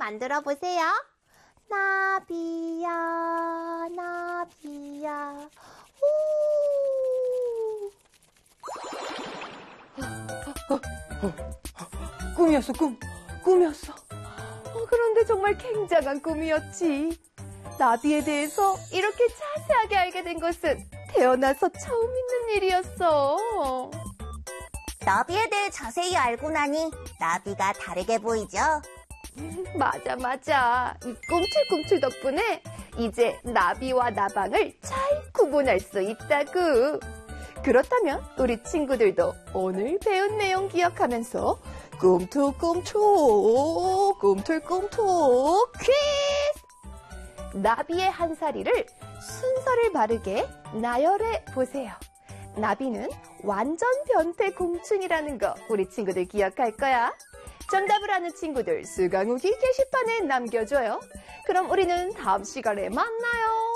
만들어 보세요. 나비야, 나비야, 우. 꿈이었어, 꿈이었어. 그런데 정말 굉장한 꿈이었지. 나비에 대해서 이렇게 자세하게 알게 된 것은 태어나서 처음 있는 일이었어. 나비에 대해 자세히 알고 나니 나비가 다르게 보이죠? 맞아. 이 꿈틀꿈틀 덕분에 이제 나비와 나방을 잘 구분할 수 있다구. 그렇다면 우리 친구들도 오늘 배운 내용 기억하면서 꿈틀꿈틀 퀴즈! 나비의 한 사리를 순서를 바르게 나열해 보세요. 나비는 완전 변태 공충이라는 거 우리 친구들 기억할 거야. 정답을 아는 친구들 수강후기 게시판에 남겨줘요. 그럼 우리는 다음 시간에 만나요.